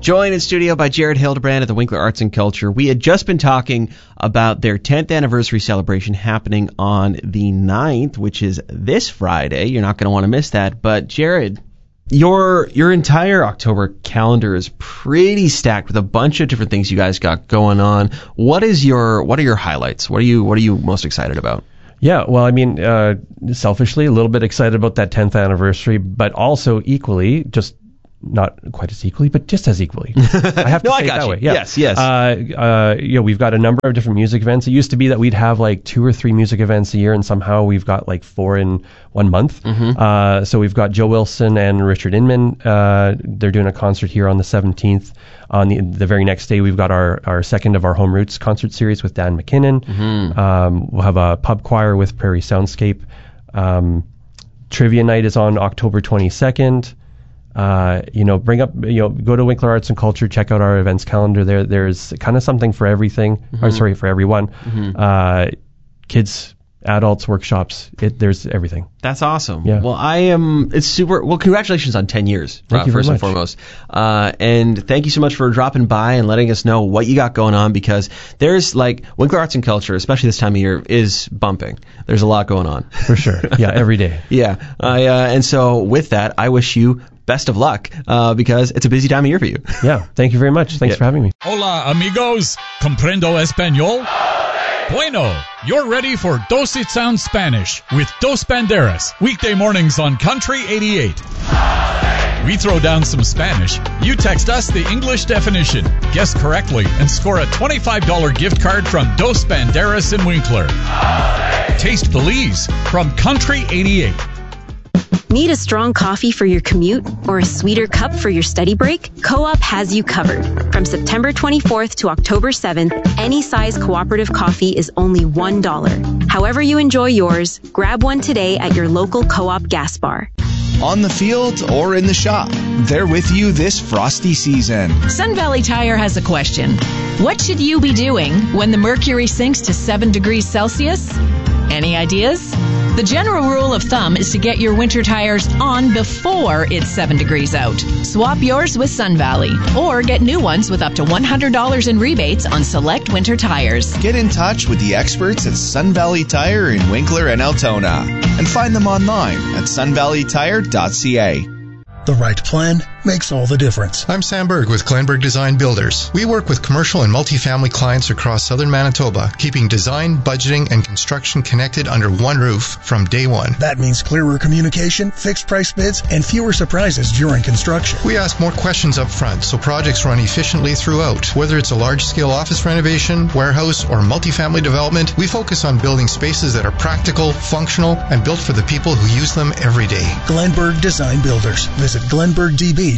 Joined in studio by Jared Hildebrand at the Winkler Arts and Culture. We had just been talking about their 10th anniversary celebration happening on the 9th, which is this Friday. You're not going to want to miss that. But Jared, your entire October calendar is pretty stacked with a bunch of different things you guys got going on. What are your highlights? What are you most excited about? Yeah, well, I mean, selfishly, a little bit excited about that 10th anniversary, but also equally, just not quite as equally, but just as equally. I have to say it that way. Yeah. Yes. We've got a number of different music events. It used to be that we'd have like 2 or 3 music events a year, and somehow we've got like 4 in 1 month. Mm-hmm. So we've got Joe Wilson and Richard Inman. They're doing a concert here on the 17th. On the very next day, we've got our second of our Home Roots concert series with Dan McKinnon. Mm-hmm. We'll have a pub choir with Prairie Soundscape. Trivia night is on October 22nd. Go to Winkler Arts and Culture, check out our events calendar. There's kind of something for everything, for everyone. Mm-hmm. Kids, adults, workshops, there's everything. That's awesome. Yeah. Well, it's super. Well, congratulations on 10 years, Thank you first very and much. foremost. And thank you so much for dropping by and letting us know what you got going on, because there's Winkler Arts and Culture, especially this time of year, is bumping. There's a lot going on. For sure. Yeah, every day. Yeah. And so with that, I wish you best of luck, because it's a busy time of year for you. Yeah. Thank you very much. Thanks for having me. Hola, amigos. Comprendo español? Bueno, you're ready for Dos It Sounds Spanish with Dos Banderas, weekday mornings on Country 88. We throw down some Spanish. You text us the English definition, guess correctly, and score a $25 gift card from Dos Banderas in Winkler. Taste Belize from Country 88. Need a strong coffee for your commute or a sweeter cup for your study break? Co-op has you covered. From September 24th to October 7th, any size cooperative coffee is only $1. However you enjoy yours, grab one today at your local Co-op gas bar. On the field or in the shop, they're with you this frosty season. Sun Valley Tire has a question. What should you be doing when the mercury sinks to 7 degrees Celsius? Any ideas? The general rule of thumb is to get your winter tires on before it's 7 degrees out. Swap yours with Sun Valley, or get new ones with up to $100 in rebates on select winter tires. Get in touch with the experts at Sun Valley Tire in Winkler and Altona, and find them online at sunvalleytire.ca. The right plan makes all the difference. I'm Sam Berg with Glenberg Design Builders. We work with commercial and multifamily clients across southern Manitoba, keeping design, budgeting, and construction connected under one roof from day one. That means clearer communication, fixed price bids, and fewer surprises during construction. We ask more questions up front so projects run efficiently throughout. Whether it's a large-scale office renovation, warehouse, or multifamily development, we focus on building spaces that are practical, functional, and built for the people who use them every day. Glenberg Design Builders. Visit glenbergdb.ca.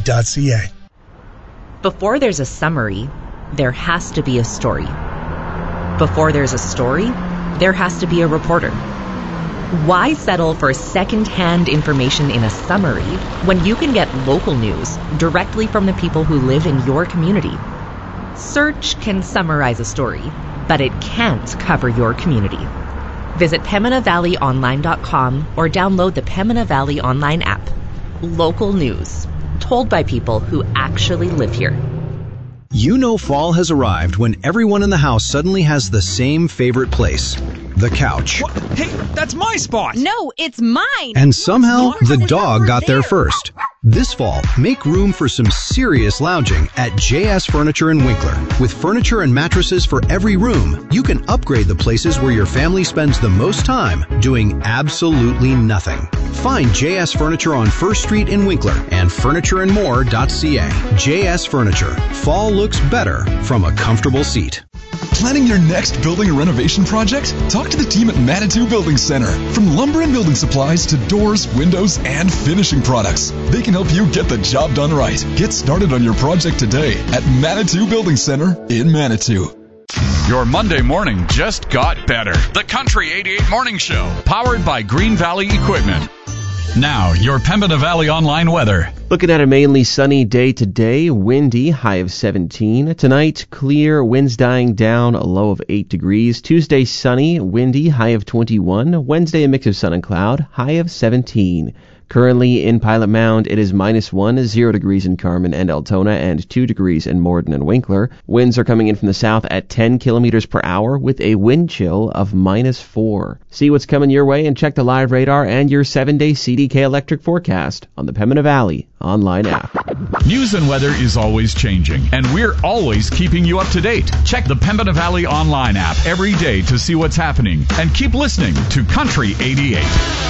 Before there's a summary, there has to be a story. Before there's a story, there has to be a reporter. Why settle for second-hand information in a summary when you can get local news directly from the people who live in your community? Search can summarize a story, but it can't cover your community. Visit PembinaValleyOnline.com or download the Pembina Valley Online app. Local news, told by people who actually live here. You know fall has arrived when everyone in the house suddenly has the same favorite place, the couch. What? Hey, that's my spot! No, it's mine! And somehow the dog got there first. This fall, make room for some serious lounging at JS Furniture in Winkler. With furniture and mattresses for every room, you can upgrade the places where your family spends the most time doing absolutely nothing. Find JS Furniture on First Street in Winkler and furnitureandmore.ca. JS Furniture. Fall looks better from a comfortable seat. Planning your next building or renovation project? Talk to the team at Manitou Building Center. From lumber and building supplies to doors, windows, and finishing products, they can help you get the job done right. Get started on your project today at Manitou Building Center in Manitou. Your Monday morning just got better. The Country 88 Morning Show, powered by Green Valley Equipment. Now, your Pembina Valley Online weather. Looking at a mainly sunny day today, windy, high of 17. Tonight, clear, winds dying down, a low of 8 degrees. Tuesday, sunny, windy, high of 21. Wednesday, a mix of sun and cloud, high of 17. Currently in Pilot Mound, it is -1, 0 degrees in Carmen and Altona, and 2 degrees in Morden and Winkler. Winds are coming in from the south at 10 kilometers per hour with a wind chill of -4. See what's coming your way and check the live radar and your 7-day CDK electric forecast on the Pembina Valley online app. News and weather is always changing, and we're always keeping you up to date. Check the Pembina Valley online app every day to see what's happening, and keep listening to Country 88.